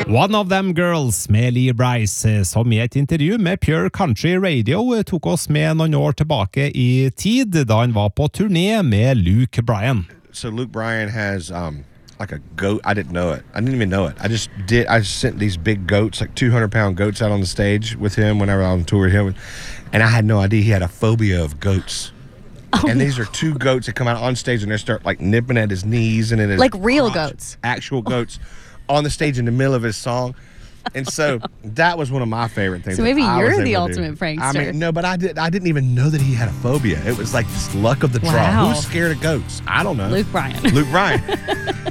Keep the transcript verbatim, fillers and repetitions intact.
One of Them Girls med Lee Brice, som i et intervju med Pure Country Radio tok oss med noen år tilbake i tid, da han var på turné med Luke Bryan. So Luke Bryan has um, like a goat. I didn't know it. I didn't even know it. I just did. I sent these big goats, like two hundred pound goats, out on the stage with him whenever I was on tour with him, and I had no idea he had a phobia of goats. Oh, and these are two goats that come out on stage and they start like nipping at his knees and at his like real crotch, goats, actual goats. On the stage in the middle of his song. And so that was one of my favorite things. So maybe I you're the ultimate do. prankster. I mean, no, but I, did, I didn't even know that he had a phobia. It was like this luck of the draw. Wow. Who's scared of goats? I don't know. Luke Bryan. Luke Bryan.